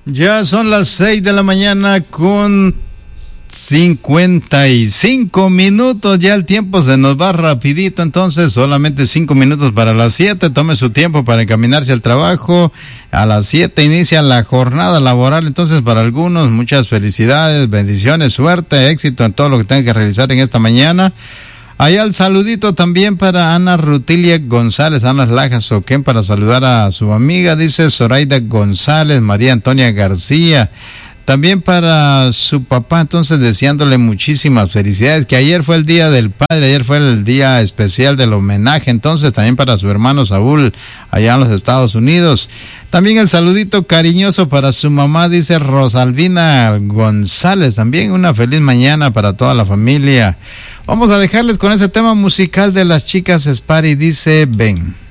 Ya son las 6 de la mañana con 55 minutos. Ya el tiempo se nos va rapidito, entonces solamente 5 minutos para las 7. Tome su tiempo para encaminarse al trabajo. A las 7 inicia la jornada laboral, entonces para algunos muchas felicidades, bendiciones, suerte, éxito en todo lo que tengan que realizar en esta mañana. Allá el saludito también para Ana Rutilia González, Ana Lajas Oquén, para saludar a su amiga, dice Zoraida González, María Antonia García. También para su papá, entonces deseándole muchísimas felicidades, que ayer fue el Día del Padre, ayer fue el día especial del homenaje, entonces también para su hermano Saúl, allá en los Estados Unidos. También el saludito cariñoso para su mamá, dice Rosalvina González, también una feliz mañana para toda la familia. Vamos a dejarles con ese tema musical de las chicas Spari, dice Ven.